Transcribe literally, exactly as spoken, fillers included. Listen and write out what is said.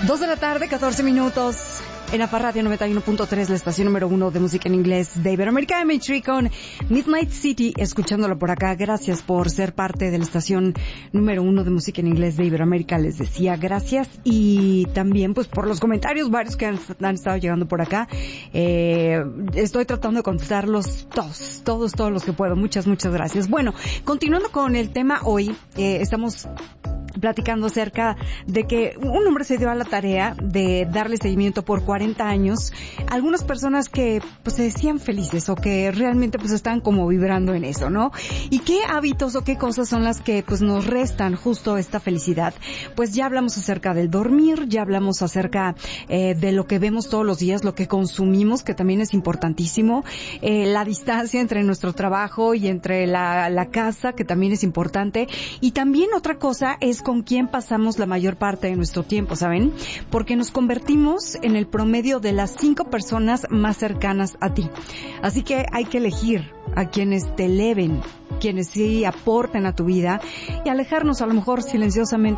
Dos de la tarde, catorce minutos. En A P A Radio noventa y uno punto tres, la estación número uno de música en inglés de Iberoamérica, M H tres con Midnight City, escuchándolo por acá. Gracias por ser parte de la estación número uno de música en inglés de Iberoamérica, les decía gracias. Y también pues por los comentarios varios que han, han estado llegando por acá. Eh, estoy tratando de contestarlos todos, todos, todos los que puedo. Muchas, muchas gracias. Bueno, continuando con el tema hoy, eh, estamos platicando acerca de que un hombre se dio a la tarea de darle seguimiento por cuarenta años a algunas personas que pues se decían felices o que realmente pues están como vibrando en eso, ¿no? Y qué hábitos o qué cosas son las que pues nos restan justo esta felicidad. Pues ya hablamos acerca del dormir, ya hablamos acerca eh, de lo que vemos todos los días, lo que consumimos, que también es importantísimo, eh, la distancia entre nuestro trabajo y entre la, la casa, que también es importante, y también otra cosa es con quién pasamos la mayor parte de nuestro tiempo, ¿saben? Porque nos convertimos en el promedio de las cinco personas más cercanas a ti. Así que hay que elegir a quienes te eleven, quienes sí aporten a tu vida, y alejarnos a lo mejor silenciosamente